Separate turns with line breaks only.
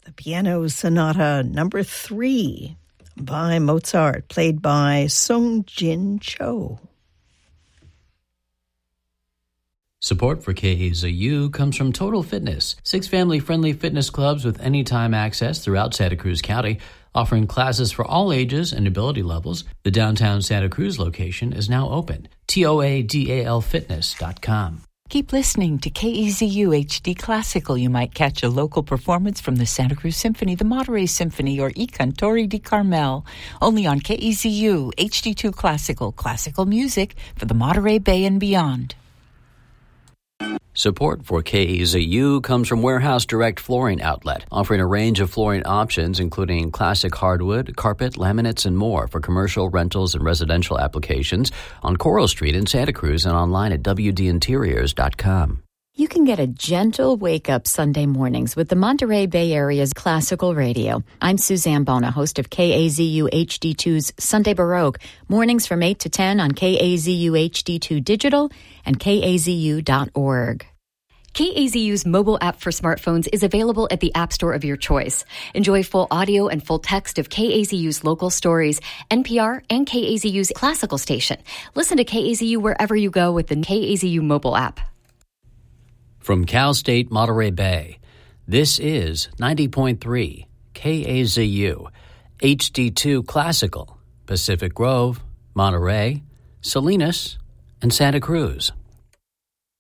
the Piano Sonata Number 3 by Mozart, played by Sung Jin Cho.
Support for KAZU comes from Total Fitness, 6 family-friendly fitness clubs with anytime access throughout Santa Cruz County, offering classes for all ages and ability levels. The downtown Santa Cruz location is now open. TOADALfitness.com.
Keep listening to KAZU HD Classical. You might catch a local performance from the Santa Cruz Symphony, the Monterey Symphony, or I Cantori di Carmel. Only on KAZU HD2 Classical, classical music for the Monterey Bay and beyond.
Support for KAZU comes from Warehouse Direct Flooring Outlet, offering a range of flooring options including classic hardwood, carpet, laminates, and more for commercial, rentals, and residential applications on Coral Street in Santa Cruz and online at WDinteriors.com.
You can get a gentle wake-up Sunday mornings with the Monterey Bay Area's classical radio. I'm Suzanne Bona, host of KAZU HD2's Sunday Baroque, mornings from 8 to 10 on KAZU HD2 Digital and KAZU.org.
KAZU's mobile app for smartphones is available at the App Store of your choice. Enjoy full audio and full text of KAZU's local stories, NPR, and KAZU's classical station. Listen to KAZU wherever you go with the KAZU mobile app.
From Cal State Monterey Bay, this is 90.3 KAZU, HD2 Classical, Pacific Grove, Monterey, Salinas, and Santa Cruz.